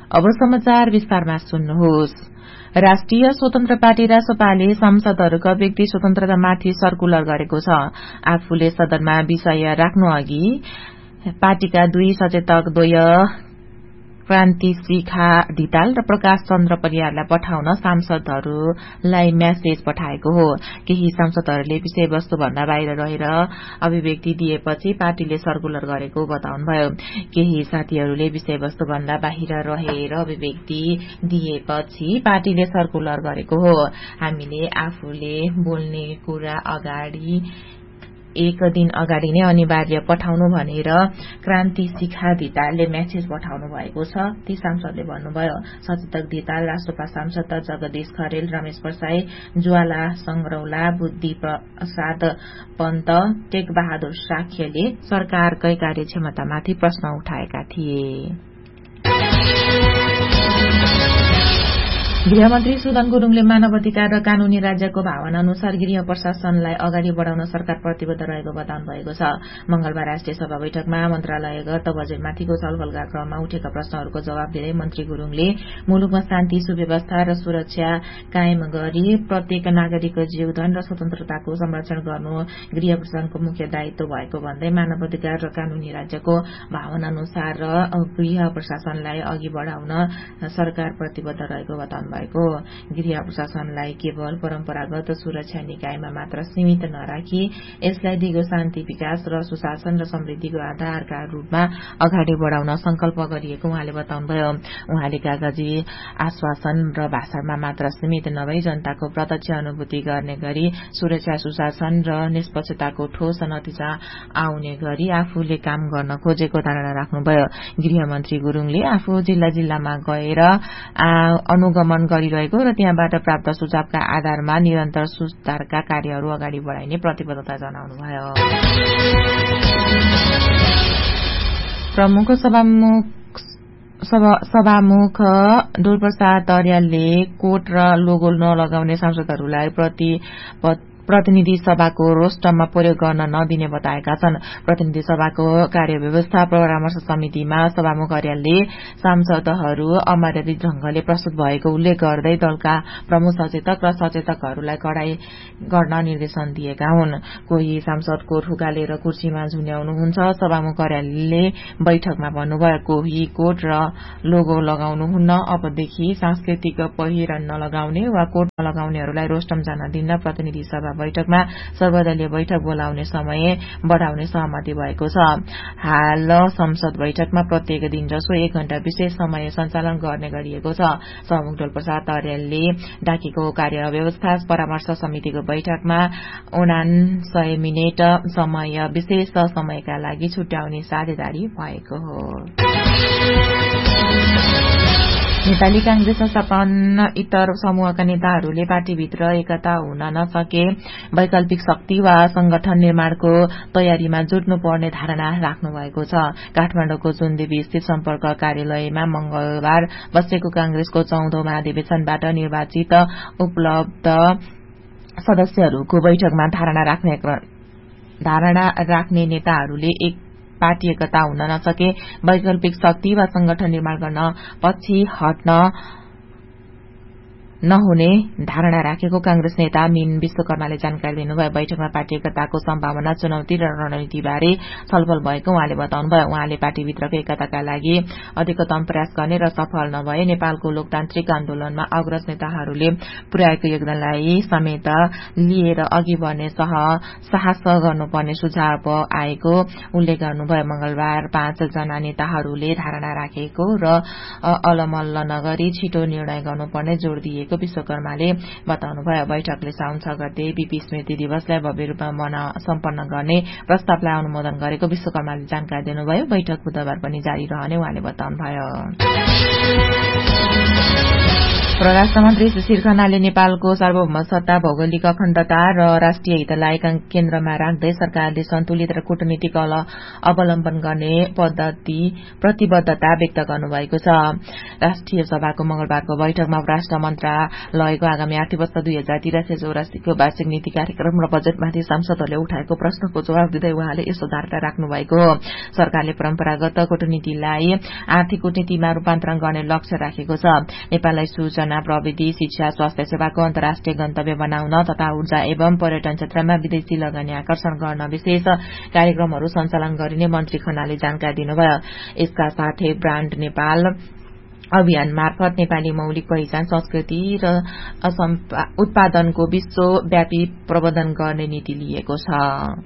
अब समाचार विस्तारमा सुन्नुहोस्। राष्ट्रिय स्वतन्त्र पार्टी रासपाले सांसदहरूका व्यक्ति स्वतन्त्रतामाथि सर्कुलर गरेको छ। आफूले सदनमा विषय राख्नु अघि पार्टीका दुई सचेतक द्वय क्रान्ति शिखा धिताल र प्रकाश चन्द्र परियारलाई पठाउन सांसदहरूलाई म्यासेज पठाएको हो। केही सांसदहरूले विषयवस्तु भन्दा बाहिर रहेर अभिव्यक्ति दिएपछि पार्टीले सर्कुलर गरेको बताउनुभयो। केही साथीहरूले विषयवस्तु भन्दा बाहिर रहेर अभिव्यक्ति दिएपछि पार्टीले सर्कुलर गरेको हो। हामीले आफूले बोल्ने कुरा अगाडि एक दिन अगाडि नै अनिवार्य पठाउनु भनेर क्रान्ति शिखा धितालले म्यासेज पठाउनु भएको छ। ती सांसदले भन्नुभयो। सचेतक धिताल, राष्ट्रपा सांसद जगदीश खरेल, रमेश प्रसाई, ज्वाला संग्रौला, बुद्धि प्रसाद पन्त, टेक बहादुर साक्यले सरकारकै कार्यक्षमतामाथि प्रश्न उठाएका थिए। गृहमन्त्री सुदन गुरूङले मानव अधिकार र कानूनी राज्यको भावना अनुसार गृह प्रशासनलाई अगाडि बढ़ाउन सरकार प्रतिबद्ध रहेको बताउनु भएको छ। मंगलबार राष्ट्रिय सभा बैठकमा मन्त्रालयगत बजेटमाथिको छलफलका क्रममा उठेका प्रश्नहरूको जवाब दिँदै मन्त्री गुरूङले मुलुकमा शान्ति, सुव्यवस्था र सुरक्षा कायम गरी प्रत्येक नागरिकको जीवधन र स्वतन्त्रताको संरक्षण गर्नु गृह प्रशासनको मुख्य दायित्व भएको भन्दै मानव अधिकार र कानूनी राज्यको भावना अनुसार गृह प्रशासनलाई अघि बढ़ाउन सरकार प्रतिबद्ध रहेको बताउनु भएको। गृह प्रशासनलाई केवल परम्परागत सुरक्षा निकायमा मात्र सीमित नराखी यसलाई दिगो शान्ति, विकास र सुशासन र समृद्धिको आधारका रूपमा अगाडि बढ़ाउन संकल्प गरिएको उहाँले बताउनुभयो। उहाँले कागजी आश्वासन र भाषणमा मात्र सीमित नभई जनताको प्रत्यक्ष अनुभूति गर्ने गरी सुरक्षा, सुशासन र निष्पक्षताको ठोस नतिजा आउने गरी आफूले काम गर्न खोजेको धारणा राख्नुभयो। गृहमन्त्री गुरूङले आफू जिल्ला जिल्लामा गएर अनुगमन गरिरहेको र त्यहाँबाट प्राप्त सुझावका आधारमा निरन्तर सुधारका कार्यहरू अगाडि बढ़ाइने प्रतिबद्धता जनाउनुभयो। प्रमुख सभामुख डोलप्रसाद अर्यालले कोट र लोगो नलगाउने सांसदहरूलाई प्रतिनिधि सभाको रोस्टरमा प्रयोग गर्न नदिने बताएका छन्। प्रतिनिधि सभाको कार्यव्यवस्था परामर्श समितिमा सभामुख अर्यालले सांसदहरू अमर्यादित ढंगले प्रस्तुत भएको उल्लेख गर्दै दलका प्रमुख सचेतक र सचेतकहरूलाई कडाई गर्न निर्देशन दिएका हुन्। कोही सांसद कोट फुकालेर कुर्सीमा झुन्याउनुहुन्छ। सभामुख अर्यालले बैठकमा भन्नुभयो, कोही कोट र लोगो लगाउनुहुन्न। अबदेखि सांस्कृतिक पहिरन नलगाउने वा कोट नलगाउनेहरूलाई रोस्टम जान दिन प्रतिनिधि सभा बैठकमा सर्वदलीय बैठक बोलाउने समय बढ़ाउने सहमति भएको छ। हाल संसद बैठकमा प्रत्येक दिन जसो 1 घण्टा विशेष समय सञ्चालन गर्ने गरिएको छ। सभामुख डोलप्रसाद अर्यालले डाकेको कार्य व्यवस्था परामर्श समितिको बैठकमा 49 मिनेट समय विशेष समयका लागि छुट्याउने साझेदारी भएको हो। नेपाली कांग्रेस सपन्न इतर समूहका नेताहरूले पार्टीभित्र एकता हुन नसके वैकल्पिक शक्ति वा संगठन निर्माणको तयारीमा जुट्नुपर्ने धारणा राख्नु भएको छ। काठमाडौँको जुनदेवी स्थित सम्पर्क कार्यालयमा मंगलबार बसेको कांग्रेसको 14औं महाधिवेशनबाट निर्वाचित उपलब्ध सदस्यहरूको बैठकमा धारणा राख्ने नेताहरूले पार्टी एकता हुन नसके वैकल्पिक शक्ति वा संगठन निर्माण गर्न पछि हट्न नहुने धारणा राखेको कांग्रेस नेता मीन विश्वकर्माले जानकारी दिनुभयो। बैठकमा पार्टी एकताको सम्भावना, चुनौती र रणनीतिबारे छलफल भएको उहाँले बताउनुभयो। उहाँले पार्टीभित्रको एकताका लागि अधिकतम प्रयास गर्ने र सफल नभए नेपालको लोकतान्त्रिक आन्दोलनमा अग्रज नेताहरूले पुर्याएको योगदानलाई समेत लिएर अघि बढ्ने साहस गर्नुपर्ने सुझाव आएको उल्लेख गर्नुभयो। मंगलबार 5 जना नेताहरूले धारणा राखेको र अलमल्ल नगरी छिटो निर्णय गर्नुपर्ने जोड़ दिएको विश्वकर्माले बताउनुभयो। बैठकले साउन 6 गते बीपी स्मृति दिवसलाई भव्य रूपमा सम्पन्न गर्ने प्रस्तावलाई अनुमोदन गरेको विश्वकर्माले जानकारी दिनुभयो। बैठक बुधबार पनि जारी रहने उहाँले बताउनुभयो। परराष्ट्र मन्त्री सुशील खनालले नेपालको सार्वभौम सत्ता, भौगोलिक अखण्डता र राष्ट्रिय हितलाई केन्द्रमा राख्दै सरकारले सन्तुलित र कूटनीतिक अवलम्बन गर्ने प्रतिबद्धता व्यक्त गर्नुभएको छ। राष्ट्रिय सभाको मंगलबारको बैठकमा परराष्ट्र मन्त्रालयको आगामी आर्थिक वर्ष 2083-84 को वार्षिक नीति कार्यक्रम र बजेटमाथि सांसदहरूले उठाएको प्रश्नको जवाब दिँदै उहाँले यसो धारणा राख्नुभएको हो। सरकारले परम्परागत कूटनीतिलाई आर्थिक कूटनीतिमा रूपान्तरण गर्ने लक्ष्य राखेको छ। नेपाललाई सूचना, प्रविधि, शिक्षा, स्वास्थ्य सेवाको अन्तर्राष्ट्रिय गन्तव्य बनाउन तथा ऊर्जा एवं पर्यटन क्षेत्रमा विदेशी लगानी आकर्षण गर्न विशेष कार्यक्रमहरू सञ्चालन गरिने मन्त्री खनालले जानकारी दिनुभयो। यसका साथै ब्रान्ड नेपाल अभियान मार्फत नेपाली मौलिक पहिचान, संस्कृति र उत्पादनको विश्वव्यापी प्रबन्धन गर्ने नीति लिएको छ।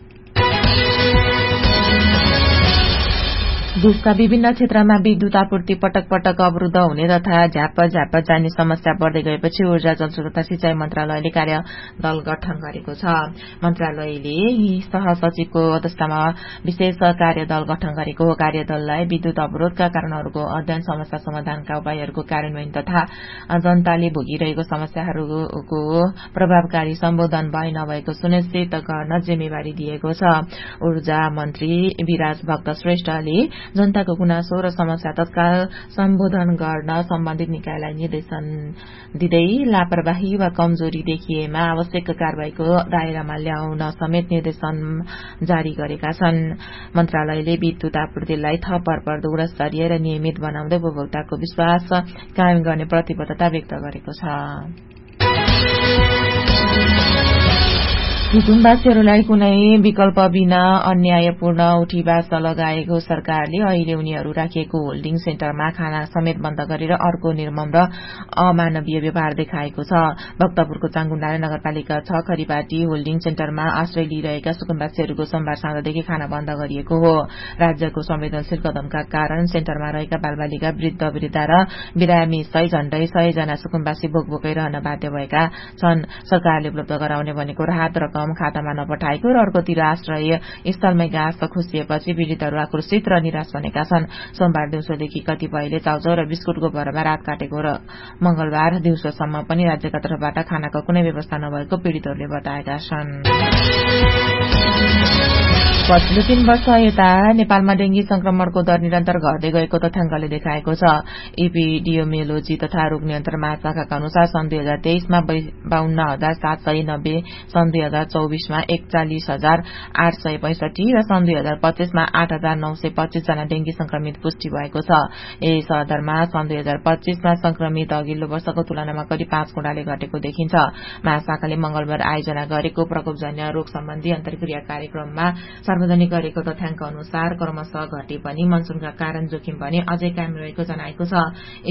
देशका विभिन्न क्षेत्रमा विद्युत आपूर्ति पटक पटक अवरूद्ध हुने तथा झ्याप जाने समस्या बढ़दै गएपछि ऊर्जा, जलस्रोत तथा सिंचाई मन्त्रालयले कार्यदल गठन गरेको छ। मन्त्रालयले सहसचिवको अध्यक्षतामा विशेष कार्यदल गठन गरेको हो। कार्यदललाई विद्युत अवरोधका कारणहरूको अध्ययन, समस्या समाधानका उपायहरूको कार्यान्वयन तथा जनताले भोगिरहेको समस्याहरूको प्रभावकारी सम्बोधन भए नभएको सुनिश्चित गर्न जिम्मेवारी दिएको छ। ऊर्जा मन्त्री विराज भक्त श्रेष्ठले जनताको गुनासो र समस्या तत्काल सम्बोधन गर्न सम्बन्धित निकायलाई निर्देशन दिँदै लापरवाही वा कमजोरी देखिएमा आवश्यक कारबाहीको दायरामा ल्याउन समेत निर्देशन जारी गरेका छन्। मन्त्रालयले विद्युत आपूर्तिलाई थप भरपर्दो, गुणस्तरीय र नियमित बनाउँदै उपभोक्ताको विश्वास कायम गर्ने प्रतिबद्धता व्यक्त गरेको छ। कुटुम्बवासीहरूलाई कुनै विकल्प बिना अन्यायपूर्ण उठीवास लगाएको सरकारले अहिले उनीहरू राखिएको होल्डिङ सेन्टरमा खाना समेत बन्द गरेर अर्को निर्मम र अमानवीय व्यवहार देखाएको छ। भक्तपुरको चाङगुण्डाले नगरपालिका 6 खरीपाटी होल्डिङ सेन्टरमा आश्रय लिइरहेका सुकुम्बासीहरूको सोमबार साँझदेखि खाना बन्द गरिएको हो। राज्यको संवेदनशील कदमका कारण सेन्टरमा रहेका बालबालिका, वृद्ध वृद्धा र बिरामी सहित झण्डै 100 जना सुकुम्बासी भोकभोकै रहन बाध्य भएका छन्। सरकारले उपलब्ध गराउने भनेको राहत रकम खातामा नपठाएको र अर्कोतिर आश्रय स्थलमै घाँस खुसिएपछि पीड़ितहरू आक्रोशित र निराश बनेका छन्। सोमबार दिउँसोदेखि कतिपयले चाउचाउ र बिस्कुटको भरमा रात काटेको र मंगलबार दिउँसोसम्म पनि राज्यका तर्फबाट खानाको कुनै व्यवस्था नभएको पीड़ितहरूले बताएका छन्। पछिल्लो 3 वर्ष यता नेपालमा डेंगी संक्रमणको दर निरन्तर घट्दै गएको तथ्याङ्कले देखाएको छ। एपिडियोमियोलोजी तथा रोग नियन्त्रण महाशाखाका अनुसार सन् 2023 मा 52,790, सन् 2024 मा 41,865 र सन् 2025 मा 8,925 जना डेंगी संक्रमित पुष्टि भएको छ। यस दरमा सन् 2025 मा संक्रमित अघिल्लो वर्षको तुलनामा करिब 5 गुणाले घटेको देखिन्छ। महाशाखाले मंगलबार आयोजना गरेको प्रकोपजन्य रोग सम्बन्धी अन्तर्क्रिया कार्यक्रममा सार्वजनिक गरेको तथ्याङ्क अनुसार क्रमशः घटे पनि मनसुनका कारण जोखिम भने अझै कायम रहेको जनाएको छ।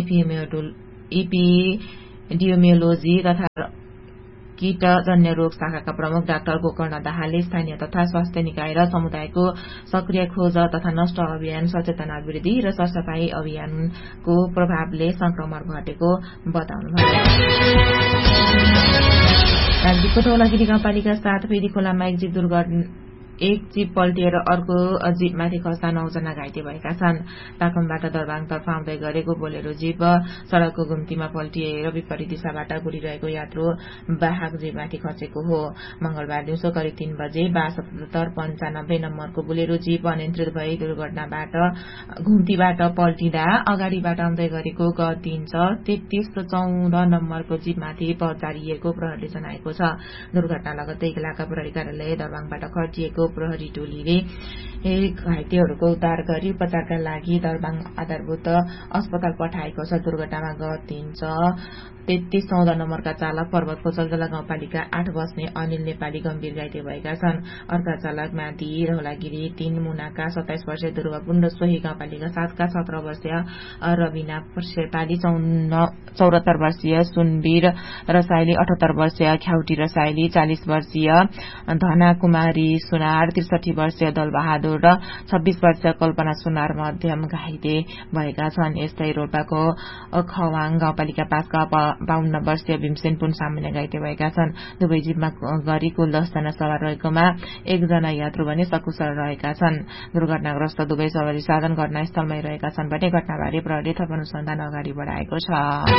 एपिडियोमियोलोजी तथा कीटजन्य रोग शाखाका प्रमुख डाक्टर गोकर्ण दाहालले स्थानीय तथा स्वास्थ्य निकाय र समुदायको सक्रिय खोज तथा नष्ट अभियान, सचेतना वृद्धि र सरसफाई अभियानको प्रभावले संक्रमण घटेको बताउनुभयो। राज्यको धौलागिरी गाउँपालिका 7 फेदी खोलामा एक जीप पल्टिएर अर्को जीपमाथि खस्दा 9 जना घाइते भएका छन्। ताकमबाट दरबाङतर्फ आउँदै गरेको बोलेरो जीप सड़कको घुम्तीमा पल्टिएर विपरीत दिशाबाट घुरिरहेको यात्रु वाहक जीपमाथि खसेको हो। मंगलबार दिउँसो करिब 3 बजे 7295 नम्बरको बोलेरो जीप अनियन्त्रित भई दुर्घटनाबाट घुम्तीबाट पल्टिँदा अगाडिबाट आउँदै गरेको ग3 3314 नम्बरको जीपमाथि पचारिएको प्रहरीले जनाएको छ। दुर्घटना लगत्तै इलाका प्रहरी कार्यालय दरबाङबाट खटिएको प्रहरी टोलीले घाइतेहरूको उद्धार गरी उपचारका लागि दरबाङ आधारभूत अस्पताल पठाएको छ। दुर्घटनामा ग3 3314 नम्बरका चालक पर्वतको जलजला गाउँपालिका 8 बस्ने अनिल नेपाली गम्भीर घाइते भएका छन्। अर्का चालक माथि धौलागिरी 3 मुनाका 27 वर्षीय ध्रुवपुण्ड, सोही गाउँपालिका 7 का 17 वर्षीय रविना शेर्पाली, 74 वर्षीय सुनवीर रसाइली, 78 वर्षीय ख्याउटी रसाइली, 40 वर्षीय धना कुमारी सुनार अनुसार 63 वर्षीय दलबहादुर र 26 वर्षीय कल्पना सुनार मध्यम घाइते भएका छन्। यस्तै रोल्पाको खवाङ गाउँपालिका 5 का 52 वर्षीय भीमसेन पुन सामान्य घाइते भएका छन्। दुवै जीपमा गरी कुल 10 जना सवार रहेकोमा 1 जना यात्रु भने सकुशल रहेका छन्। दुर्घटनाग्रस्त दुवै सवारी साधन घटनास्थलमै रहेका छन् भने घटनाबारे प्रहरीले थप अनुसन्धान अगाडि बढाएको छ।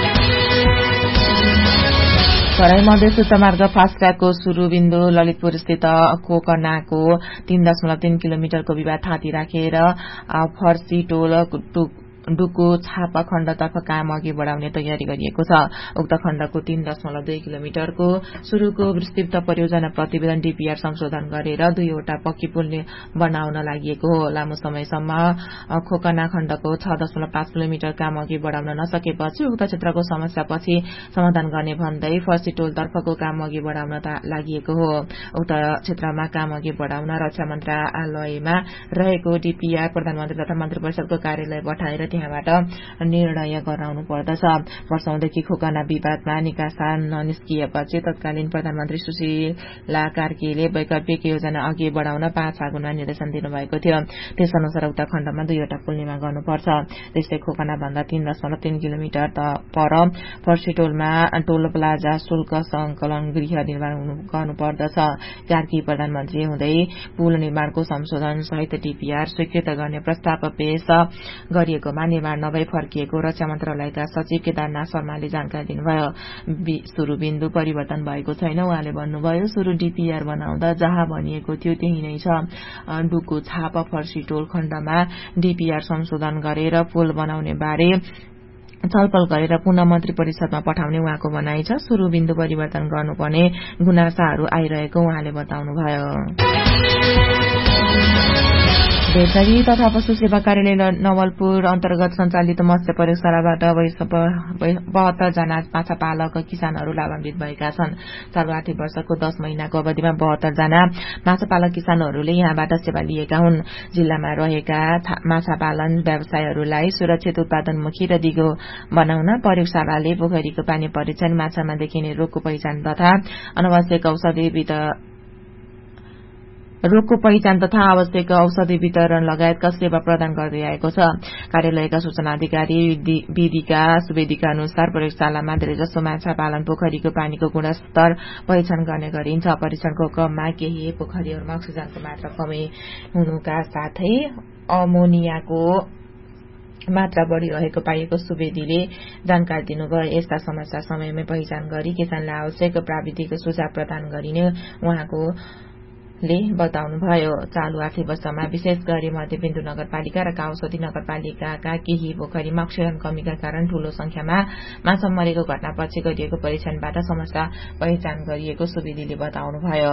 तराई मधेस उच्च मार्ग फास्ट ट्र्याकको शुरू बिन्दु ललितपुर स्थित कोकनाको 3.3 किलोमिटरको विवाद थाती राखेर फर्सी टोल डुकु छापा खण्डतर्फ काम अघि बढाउने तयारी गरिएको छ। उक्त खण्डको 3.2 किलोमिटरको शुरूको विस्तृत परियोजना प्रतिवेदन डीपीआर संशोधन गरेर 2वटा पक्की पुल बनाउन लागि हो। लामो समयसम्म खोकना खण्डको 6.5 किलोमिटर काम अघि बढाउन नसकेपछि उक्त क्षेत्रको समस्यापछि समाधान गर्ने भन्दै फर्सी टोल तर्फको काम अघि बढाउन लागि हो। उक्त क्षेत्रमा काम अघि बढाउन रक्षा मन्त्रालयमा रहेको डीपीआर प्रधानमन्त्री तथा मन्त्री परिषदको कार्यालय पठाएर त्यहाँबाट निर्णय गराउनु पर्दछ। वर्षौंदेखि खोकना विवादमा निकासा ननिस्किएपछि तत्कालीन प्रधानमन्त्री सुशीला कार्कीले वैकल्पिक योजना अघि बढाउन 5 फागुनमा निर्देशन दिनुभएको थियो। त्यस अनुसार उक्त खण्डमा 2वटा पुल निर्माण गर्नुपर्छ। त्यस्तै खोकना भन्दा 3.3 किलोमिटर पर फर्सी टोलमा टोल प्लाजा शुल्क संकलन गृह निर्माण गर्नुपर्दछ। कार्की प्रधानमन्त्री हुँदै पुल निर्माणको संशोधन सहित डीपीआर स्वीकृत गर्ने प्रस्ताव पेश गरिएकोमा निर्माण नभई फर्किएको रक्षा मन्त्रालयका सचिव केदारनाथ शर्माले जानकारी दिनुभयो। शुरू बिन्दु परिवर्तन भएको छैन। उहाँले भन्नुभयो, शुरू डीपीआर बनाउँदा जहाँ भनिएको थियो त्यही नै छ। डुकु छाप फर्सी टोल खण्डमा डीपीआर संशोधन गरेर पुल बनाउने बारे छलफल गरेर पुनः मन्त्री परिषदमा पठाउने उहाँको भनाइ छ। शुरू बिन्दु परिवर्तन गर्नुपर्ने गुनासाहरू आइरहेको उहाँले बताउनुभयो। भेटनरी तथा पशु सेवा कार्यालय नवलपुर अन्तर्गत सञ्चालित मत्स्य प्रयोगशालाबाट 72 जना माछा पालक किसानहरू लाभान्वित भएका छन्। चालु आर्थिक वर्षको 10 महिनाको अवधिमा 72 जना माछा पालक किसानहरूले यहाँबाट सेवा लिएका हुन्। जिल्लामा रहेका माछा पालन व्यवसायहरूलाई सुरक्षित उत्पादनमुखी र दिगो बनाउन प्रयोगशालाले पोखरीको पानी परीक्षण, माछामा देखिने रोगको पहिचान तथा आवश्यक औषधि वितरण लगायतका सेवा प्रदान गर्दै आएको छ। कार्यालयका सूचना अधिकारी विदिका सुवेदीका अनुसार प्रयोगशालामा धेरैजसो माछा पालन पोखरीको पानीको गुणस्तर पहिचान गर्ने गरिन्छ। परीक्षणको क्रममा केही पोखरीहरूमा अक्सिजनको मात्रा कमी हुनुका साथै अमोनियाको मात्रा बढ़िरहेको पाइएको सुवेदीले जानकारी दिनुभयो। यस्ता समस्या समयमै पहिचान गरी किसानलाई आवश्यक प्राविधिक सुझाव प्रदान गरिने उहाँको बताउनुभयो। चालु आर्थिक वर्षमा विशेष गरी मध्यबिन्दु नगरपालिका र काउसदी नगरपालिकाका केही पोखरीमा अक्सिजन कमीका कारण ठूलो संख्यामा माछा मरेको घटनापछि गरिएको परीक्षणबाट समस्या पहिचान गरिएको सुवेदीले बताउनुभयो।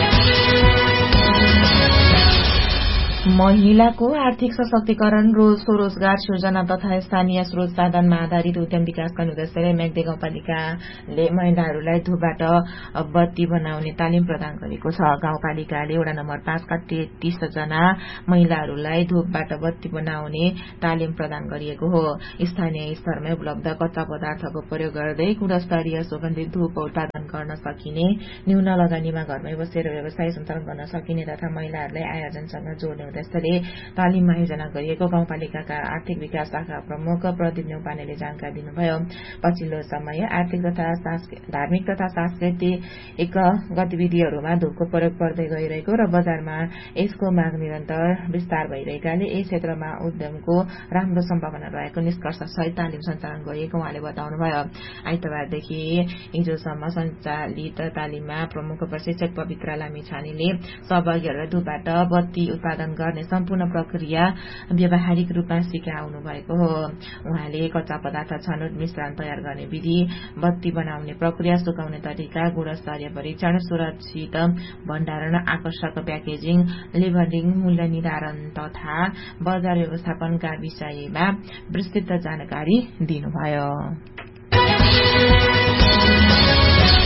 महिलाको आर्थिक सशक्तिकरण, स्वरोजगार सृजना तथा स्थानीय स्रोत साधनमा आधारित उद्यम विकास गर्ने उद्देश्यले मेघदे गाउँपालिकाले महिलाहरूलाई धूपबाट बत्ती बनाउने तालिम प्रदान गरेको छ। गाउँपालिकाले वडा नम्बर 5 का 33 जना महिलाहरूलाई धूपबाट बत्ती बनाउने तालिम प्रदान गरिएको हो। स्थानीय स्तरमै उपलब्ध कच्चा पदार्थको प्रयोग गर्दै गुणस्तरीय सुगन्धित धूप उत्पादन गर्न सकिने, न्यून लगानीमा घरमै बसेर व्यवसाय सञ्चालन गर्न सकिने तथा महिलाहरूलाई आयोजनसँग जोड्ने उद्देश्यले तालिम आयोजना गरिएको गाउँपालिकाका आर्थिक विकास शाखा प्रमुख प्रदीप न्यौपानेले जानकारी दिनुभयो। पछिल्लो समय आर्थिक तथा धार्मिक तथा सांस्कृतिक गतिविधिहरूमा धूपको प्रयोग बढ्दै गइरहेको र बजारमा यसको माग निरन्तर विस्तार भइरहेकाले यस क्षेत्रमा उद्यमको राम्रो सम्भावना रहेको निष्कर्ष सहित तालिम सञ्चालन गरिएको उहाँले बताउनुभयो। आइतबारदेखि हिजोसम्म सञ्चालित तालिममा प्रमुख प्रशिक्षक पवित्र लामिछानेले सहभागीहरूलाई धूपबाट बत्ती उत्पादन गर्ने सम्पूर्ण प्रक्रिया व्यावहारिक रूपमा सिकाउनु भएको हो। उहाँले कच्चा पदार्थ छनौट, मिश्रण तयार गर्ने विधि, बत्ती बनाउने प्रक्रिया, सुकाउने तरिका, गुणस्तरीय परीक्षण, सुरक्षित भण्डारण, आकर्षक प्याकेजिङ, लेबलिङ, मूल्य निर्धारण तथा बजार व्यवस्थापनका विषयमा विस्तृत जानकारी दिनुभयो।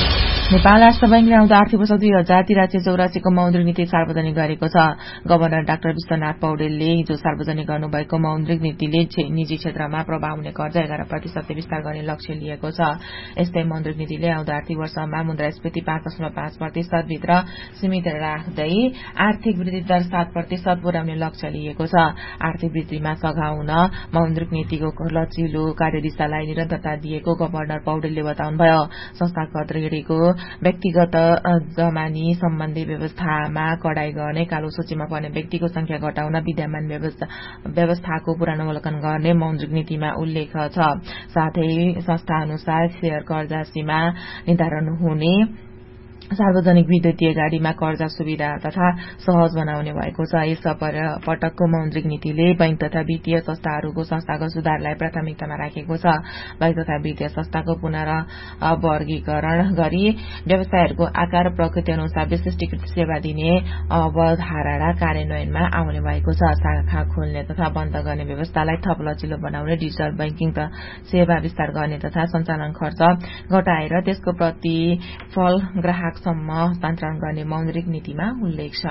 नेपाल राष्ट्र बैंकले आउँदो आर्थिक वर्ष 2083-84 को मौद्रिक नीति सार्वजनिक गरेको छ। गभर्नर डाक्टर विश्वनाथ पौडेलले हिजो सार्वजनिक गर्नुभएको मौद्रिक नीतिले निजी क्षेत्रमा प्रभाव हुने कर्जा 11% विस्तार गर्ने लक्ष्य लिएको छ। यस्तै मौद्रिक नीतिले आउँदो आर्थिक वर्षमा मुद्रास्फीति 5.5% भित्र सीमित राख्दै आर्थिक वृद्धि दर 7% पुर्याउने लक्ष्य लिएको छ। आर्थिक वृद्धिमा सघाउन मौद्रिक नीतिको लचिलो कार्यदिशालाई निरन्तरता दिएको गभर्नर पौडेलले बताउनुभयो। संस्थागत ऋणीको व्यक्तिगत जमानी सम्बन्धी व्यवस्थामा कडाई गर्ने, कालो सूचीमा पर्ने व्यक्तिको संख्या घटाउन, विद्यमान व्यवस्थाको पुनरावलोकन गर्ने मौद्रिक नीतिमा उल्लेख छ। साथै संस्था अनुसार शेयर कर्जा सीमा निर्धारण हुने, सार्वजनिक विद्युतीय गाडीमा कर्जा सुविधा तथा सहज बनाउने भएको छ। यस पटकको मौद्रिक नीतिले बैंक तथा वित्तीय संस्थाहरूको संस्थागत सुधारलाई प्राथमिकतामा राखेको छ। बैंक तथा वित्तीय संस्थाको पुनर्वर्गीकरण गरी व्यवसायहरूको आकार प्रकृति अनुसार विशिष्टीकृत सेवा दिने अवधारणा कार्यान्वयनमा आउने भएको छ। शाखा खोल्ने तथा बन्द गर्ने व्यवस्थालाई थप लचिलो बनाउने, डिजिटल बैंकिङ सेवा विस्तार गर्ने तथा सञ्चालन खर्च घटाएर त्यसको प्रतिफल ग्राहक सम्म हस्तान्तरण गर्ने मौद्रिक नीतिमा उल्लेख छ।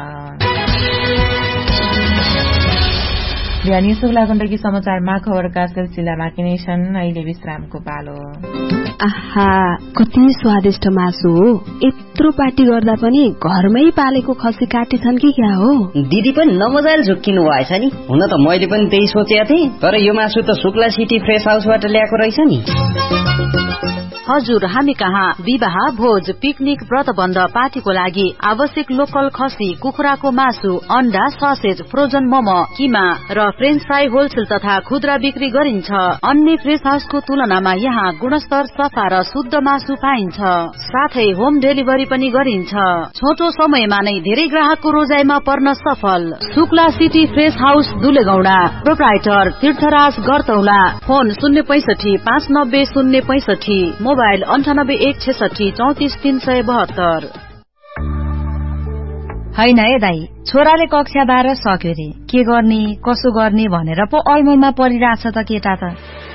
बिहानी शुक्ला गण्डकी समाचारमा खबरका सिलसिलामा किनेछन्। अहिले विश्रामको पालो। आहा, कति स्वादिष्ट मासु हो। यत्रो पार्टी गर्दा पनि घरमै पालेको खसी काटेछन् कि क्या हो? दिदी पनि नमजाले झुक्किनु भएछ नि। हुन त मैले पनि त्यही सोचेको थिएँ, तर यो मासु त शुक्ला सिटी फ्रेश हाउसबाट ल्याएको रहेछ नि। हजुर, हामी कहाँ विवाह, भोज, पिकनिक, व्रतबन्ध, पार्टीको लागि आवश्यक लोकल खसी, कुखुराको मासु, अण्डा, ससेज, फ्रोजन मोमो, किमा र फ्रेन्च फ्राई होलसेल तथा खुद्रा बिक्री गरिन्छ। अन्य फ्रेश हाउसको तुलनामा यहाँ गुणस्तर, सफा र शुद्ध मासु पाइन्छ। साथै होम डेलिभरी पनि गरिन्छ। छोटो समयमा नै धेरै ग्राहकको रोजाइमा पर्न सफल। Shukla city fresh house, दुलेगौडा। Proprietor तीर्थराज गरतौला। Phone 065-590-065, mobile 98-166-34-372। हैन ए दाई, छोराले कक्षा 12 सक्यो रे, के गर्ने कसो गर्ने भनेर पो अलमलमा परिरहेछ त केटा त।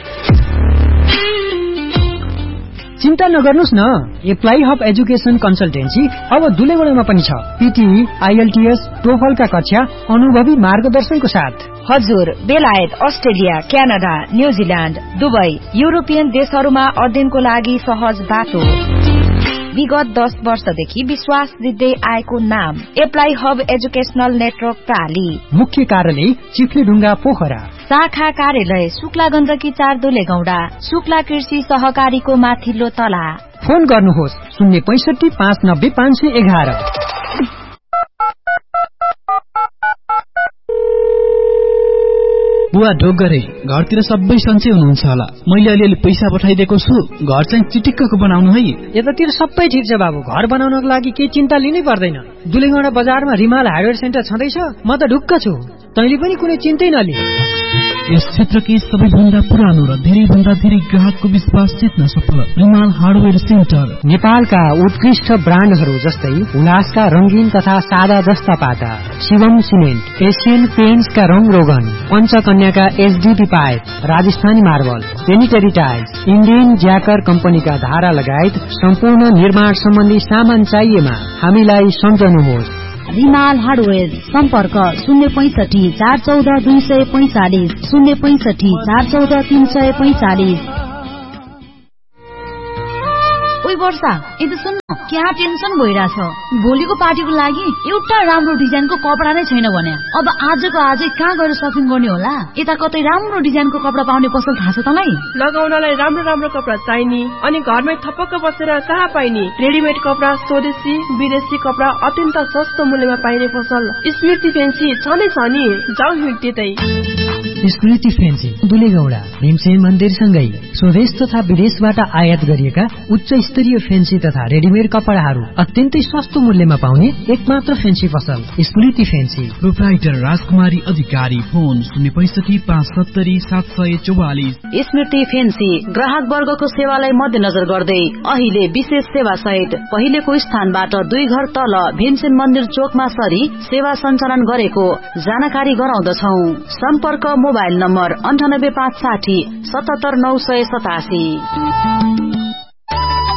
चिन्ता नगर्नुस् न, एप्लाई हब एजुकेसन कन्सल्टेन्सी अब दुलेगौडामा पनि छ। पीटीई, आईएलटीएस, टोफलका कक्षा अनुभवी मार्गदर्शनको साथ। हजुर, बेलायत, Australia, Canada, New Zealand, Dubai, European देशहरूमा अध्ययनको लागि सहज बाटो। विगत 10 वर्षदेखि विश्वास जित्दै आएको नाम एप्लाई हब एजुकेशनल नेटवर्क प्राली। मुख्य कार्यालय चिफ्लेढुङ्गा पोखरा। शाखा कार्यालय शुक्ला गण्डकी 4 दुलेगौडा। शुक्ला कृषि सहकारीको माथिल्लो तला। फोन गर्नुहोस् 065-590-511। बुवा ढोगरे, घरतिर सबै सन्चै हुनुहुन्छ होला। मैले अलिअलि पैसा पठाइदिएको छु, घर चाहिँ चिटिक्कको बनाउनु है। यतातिर सबै ठिक छ बाबु, घर बनाउनको लागि केही चिन्ता लिनै पर्दैन। दुलेगौडा बजारमा रिमाल हार्डवेयर सेन्टर छँदैछ, म त ढुक्क छु। तैँले पनि कुनै चिन्तै नलि। यस क्षेत्रकै सबैभन्दा पुरानो र धेरै भन्दा धेरै ग्राहकको विश्वास जित्न सफल रिमाल हार्डवेयर सेन्टर। नेपालका उत्कृष्ट ब्रान्डहरू जस्तै उल्लासका रंगीन तथा सादा जस्ता पाता, शिवम सिमेन्ट, एशियन पेन्ट्सका रंग रोगन, पञ्चकन्याका HDP pipe, Rajasthani marble, sanitary tiles, Indian ज्याकर कम्पनीका धारा लगायत सम्पूर्ण निर्माण सम्बन्धी सामान चाहिएमा हामीलाई सम्झनुहोस्। रिमाल हार्डवेयर, सम्पर्क 065-414-245, 065-414-345। ओइ वर्षा, यदि सुन्न, क्या टेन्सन भइरहेछ। भोलिको पार्टीको लागि एउटा राम्रो डिजाइनको कपडा नै छैन भने अब आजको आजै कहाँ गएर सपिङ गर्ने होला? यता कतै राम्रो डिजाइनको कपडा पाउने पसल थाहा छ तँलाई? लगाउनलाई राम्रो राम्रो कपडा चाहिने अनि घरमै थपक्क बसेर कहाँ पाइने? रेडिमेड कपडा, स्वदेशी विदेशी कपडा अत्यन्त सस्तो मूल्यमा पाइने पसल स्मृति फेन्सी छ नै छ नि। जाऊ त्यतै। स्मृति फेन्सी दुलेगौडा भीमसेन मन्दिरसँगै स्वदेश तथा विदेशबाट आयात गरिएका उच्च स्तरीय फेन्सी तथा रेडिमेड कपडाहरू अत्यन्तै सस्तो मूल्यमा पाउने एकमात्र फेन्सी पसल स्मृति फेन्सी। प्रोप्राइटर राजकुमारी अधिकारी। फोन 065-570-744। स्मृति फेन्सी ग्राहक वर्गको सेवालाई मध्यनजर गर्दै अहिले विशेष सेवा सहित पहिलेको स्थानबाट 2 घर तल भीमसेन मन्दिर चोकमा सरी सेवा सञ्चालन गरेको जानकारी गराउँदछौ। सम्पर्क मोबाइल नम्बर 98-560-77987।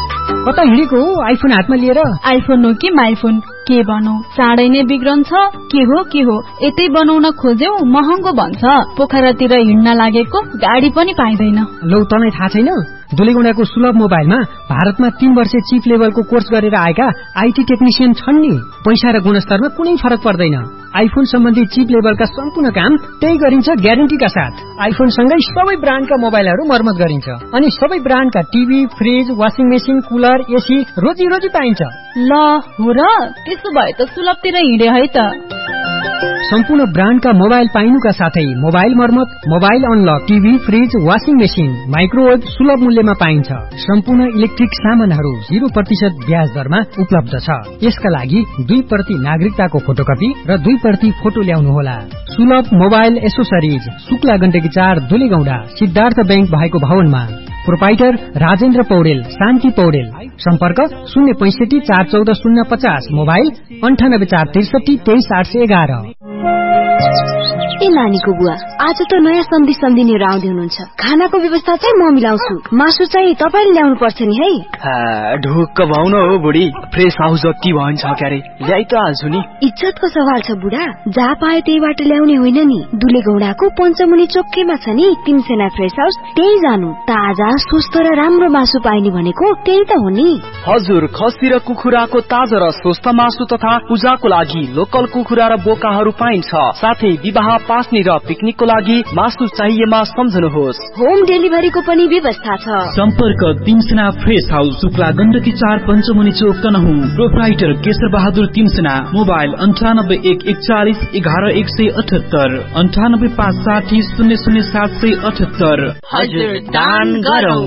कता हिँडेको हो आइफोन हातमा लिएर? आइफोन हो कि माइफोन, के बनौ? चाँडै नै बिग्रन्छ। के हो यतै बनाउन खोज्यौ महँगो भन्छ। पोखरातिर हिँड्न लागेको गाडी पनि पाइँदैन। लौ तँलाई थाहा छैन? दुलेगौंडाको सुलभ मोबाइलमा भारतमा 3 वर्ष चिप लेभलको कोर्स गरेर आएका आईटी टेक्निशियन छन् नि। पैसा र गुणस्तरमा कुनै फरक पर्दैन। आइफोन सम्बन्धी चिप लेभलका सम्पूर्ण काम त्यही गरिन्छ ग्यारेन्टीका साथ। आइफोन सँगै सबै ब्रान्डका मोबाइलहरू मर्मत गरिन्छ अनि सबै ब्रान्डका TV, fridge, washing machine, cooler, AC रोजी पाइन्छ। ल हो र, त्यसो भए त सुलभतिर हिँडे है त। सम्पूर्ण ब्रान्डका मोबाइल पाइनुका साथै मोबाइल मर्मत, mobile unlock, TV, fridge, washing machine, microwave सुलभ मूल्यमा पाइन्छ। सम्पूर्ण इलेक्ट्रिक सामानहरू 0% ब्याज दरमा उपलब्ध छ। यसका लागि 2% नागरिकताको फोटोकपी र 2% फोटो ल्याउनुहोला। सुलभ mobile accessories, Shukla Gandaki 4 Dulegaunda, Siddhartha bank भएको भवनमा। प्रोपाइटर राजेन्द्र पौडेल, शान्ति पौडेल। सम्पर्क 065 414 050, मोबाइल 98 463 23811। ए नानीको बुवा, आज त नयाँ सन्धिनीहरू आउँदै हुनुहुन्छ। खानाको व्यवस्था चाहिँ म मिलाउँछु, मासु चाहिँ तपाईले ल्याउनु पर्छ नि है। ढुक्क भाउ न हो बुढी, फ्रेस हाउस जति भन्छ क्यारे ल्याइ त हाल्छु नि। इज्जतको सवाल छ बुढा, जहाँ पायो त्यहीबाट ल्याउने होइन नि। दुलेगौंडाको पञ्चमुनि चोकैमा छ नि तिमसेना फ्रेस हाउस, त्यही जानु। ताजा स्वस्थ र राम्रो मासु पाइने भनेको त्यही त हो नि। हजुर, खसी र कुखुराको ताजा र स्वस्थ मासु तथा पूजाको लागि लोकल कुखुरा र बोकाहरू पाइन्छ। साथै विवाह, पास्नी र पिकनिकको लागि मासु चाहिएमा सम्झनुहोस्। होम डेलिभरीको पनि व्यवस्था छ। सम्पर्क तिमसेना फ्रेस हाउस, शुक्ला गण्डकी 4 पञ्चमुनि चोक तनहुँ। प्रोप्राइटर केशर बहादुर तिमसेना। मोबाइल 98 141 11 178, 98 560 00 778। हजुर, दान गरौँ।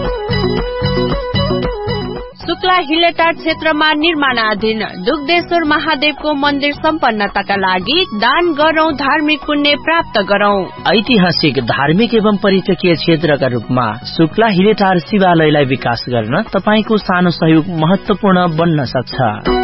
शुक्ला हिलेटार क्षेत्रमा निर्माणाधीन दुग्धेश्वर महादेवको मन्दिर सम्पन्नताका लागि दान गरौं, धार्मिक पुण्य प्राप्त गरौं। ऐतिहासिक, धार्मिक एवं पर्यटकीय क्षेत्रका रूपमा शुक्ला हिलेटार शिवालयलाई विकास गर्न तपाईको सानो सहयोग महत्वपूर्ण बन्न सक्छ।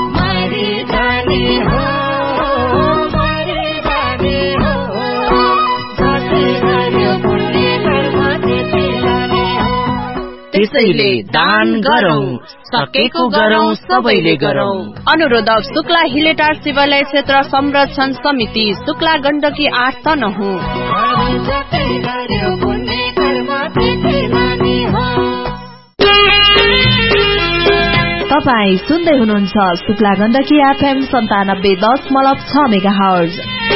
त्यसैले दान गरौं, सकेको गरौं, सबैले गरौं। अनुरोधक शुक्ला हिलेटार शिवालय क्षेत्र संरक्षण समिति, शुक्ला गण्डकी 8 तनहुँ। तपाई सुन्दै हुनुहुन्छ शुक्ला गण्डकी FM 97.6 मेगाहर्ज।